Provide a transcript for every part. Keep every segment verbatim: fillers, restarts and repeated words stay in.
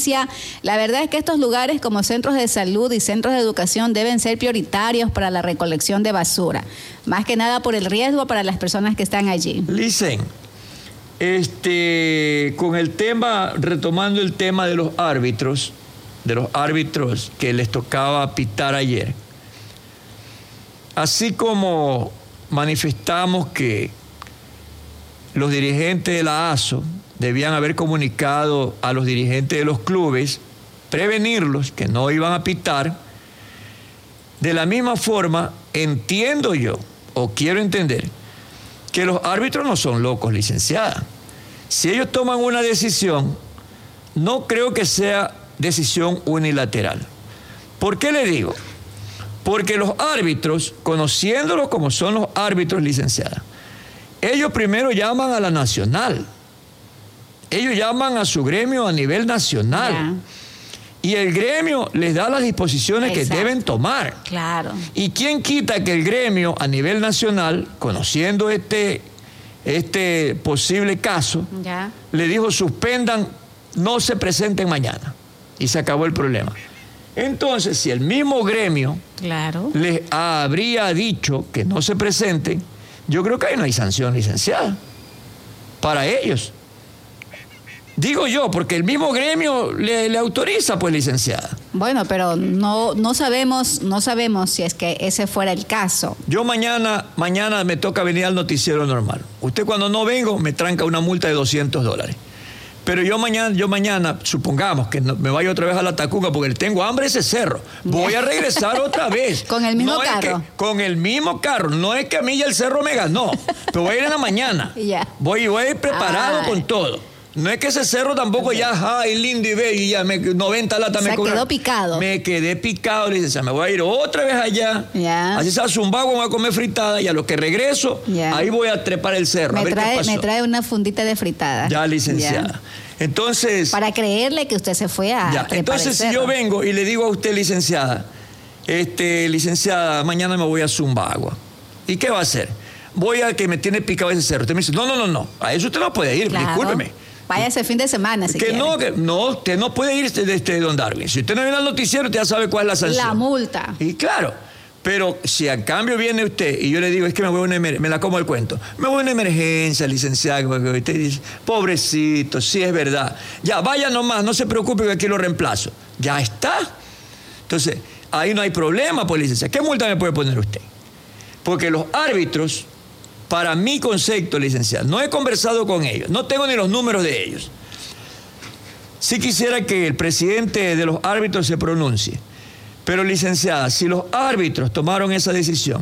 justicia. La verdad es que estos lugares como centros de salud y centros de educación deben ser prioritarios para la recolección de basura, más que nada por el riesgo para las personas que están allí. Licen, este, con el tema, retomando el tema de los árbitros, de los árbitros que les tocaba pitar ayer, así como manifestamos que los dirigentes de la A S O debían haber comunicado a los dirigentes de los clubes, prevenirlos que no iban a pitar, de la misma forma entiendo yo, o quiero entender, que los árbitros no son locos, licenciada. Si ellos toman una decisión, no creo que sea decisión unilateral. ¿Por qué le digo? Porque los árbitros, conociéndolos como son los árbitros, licenciada, ellos primero llaman a la nacional. Ellos llaman a su gremio a nivel nacional. Yeah. Y el gremio les da las disposiciones Exacto. que deben tomar. Claro. ¿Y quién quita que el gremio a nivel nacional, conociendo este, este posible caso, yeah. le dijo suspendan, no se presenten mañana? Y se acabó el problema. Entonces, si el mismo gremio claro. les habría dicho que no se presenten, yo creo que ahí no hay sanción, licenciada, para ellos. Digo yo, porque el mismo gremio le, le autoriza, pues, licenciada. Bueno, pero no, no sabemos, no sabemos si es que ese fuera el caso. Yo mañana, mañana me toca venir al noticiero normal. Usted cuando no vengo me tranca una multa de doscientos dólares. Pero yo mañana, yo mañana, supongamos que no, me vaya otra vez a la Tacunga porque tengo hambre ese cerro. Voy a regresar otra vez. ¿Con el mismo no carro? Es que, con el mismo carro. No es que a mí ya el cerro me ganó. Pero voy a ir en la mañana. Yeah. Voy, voy a ir preparado Ay. con todo. No es que ese cerro tampoco okay. ya, ay, lindo y bello, y ya me, noventa latas me cobran. quedó picado. Me quedé picado, licenciada. Me voy a ir otra vez allá. Yeah. Así sea Zumbago, voy a comer fritada y a lo que regreso, yeah. ahí voy a trepar el cerro. Me, a ver trae, qué pasó. me trae una fundita de fritada. Ya, licenciada. Yeah. Entonces... Para creerle que usted se fue a ya, entonces, si yo vengo y le digo a usted, licenciada, este, licenciada, mañana me voy a Zumbago. ¿Y qué va a hacer? Voy a que me tiene picado ese cerro. Usted me dice, no, no, no, no. A eso usted no puede ir, claro. discúlpeme. Vaya ese fin de semana, si que quiere. no, que no, usted no puede ir de este don Darwin. Si usted no viene al noticiero, usted ya sabe cuál es la sanción. La multa. Y claro, pero si a cambio viene usted y yo le digo, es que me voy a una emergencia, me la como el cuento, me voy a una emergencia, licenciado, usted dice, pobrecito, sí es verdad. Ya, vaya nomás, no se preocupe que aquí lo reemplazo. Ya está. Entonces, ahí no hay problema, pues, licenciado. ¿Qué multa me puede poner usted? Porque los árbitros, para mi concepto, licenciado, no he conversado con ellos, no tengo ni los números de ellos. Sí quisiera que el presidente de los árbitros se pronuncie, pero, licenciada, si los árbitros tomaron esa decisión,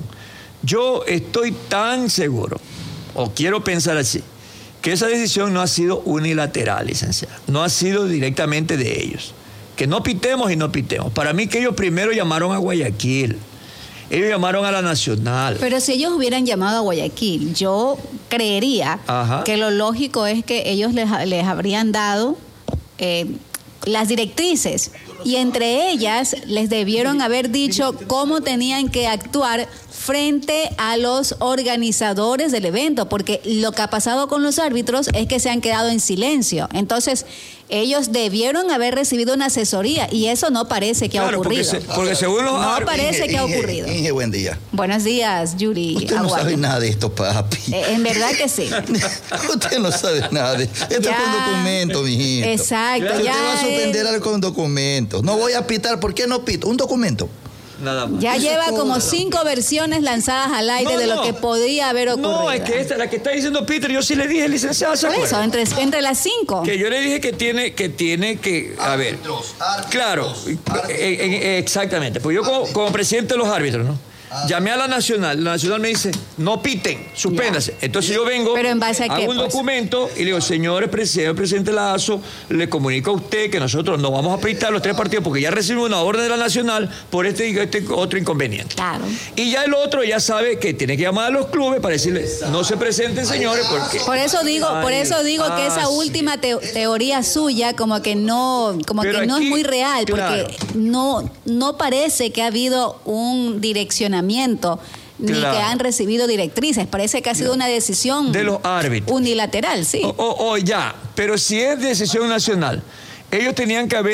yo estoy tan seguro, o quiero pensar así, que esa decisión no ha sido unilateral, licenciada, no ha sido directamente de ellos. Que no pitemos y no pitemos. Para mí que ellos primero llamaron a Guayaquil. Ellos llamaron a la Nacional. Pero si ellos hubieran llamado a Guayaquil, yo creería Ajá. que lo lógico es que ellos les, les habrían dado eh, las directrices y entre ellas les debieron haber dicho cómo tenían que actuar frente a los organizadores del evento, porque lo que ha pasado con los árbitros es que se han quedado en silencio. Entonces, ellos debieron haber recibido una asesoría y eso no parece que claro, ha ocurrido. Porque, se, porque según los no árbitros... parece Inge, que ha Inge, ocurrido. Inge, buen día. Buenos días, Yuri. Usted no Aguayo. sabe nada de esto, papi. Eh, en verdad que sí. Usted no sabe nada de esto. Esto Ya. es con documento, mijito. Exacto. Usted Ya va a suspender es- algo con documentos. No voy a pitar. ¿Por qué no pito? Un documento. Nada más. Ya Eso lleva todo, como no. cinco versiones lanzadas al aire No, de lo no. que podría haber ocurrido. No, es que esta, la que está diciendo Peter, yo sí le dije, licenciada, ¿se Por eso, acuerda? entre, entre las cinco. Que yo le dije que tiene que, tiene que a ver, Árbitros, árbitros, claro, árbitros. eh, eh, exactamente, pues yo como, como presidente de los árbitros, ¿no? Llamé a la Nacional, la Nacional me dice, no piten, suspéndase. Entonces yo vengo, ¿Pero en base a hago qué, un pues? documento y le digo, señor presidente, presidente Lazo, le comunico a usted que nosotros no vamos a pitar los tres partidos porque ya recibimos una orden de la Nacional por este y este otro inconveniente. Claro. Y ya el otro ya sabe que tiene que llamar a los clubes para decirle, no se presenten, señores, porque... Por eso digo, Ay, por eso digo que esa ah, sí. última te- teoría suya como que no, como Pero que no aquí, es muy real, claro. porque no, no parece que ha habido un direccionamiento ni Claro. que han recibido directrices. Parece que ha sido una decisión De los árbitros. unilateral, sí. O, o- o ya, pero si es decisión nacional, ellos tenían que haber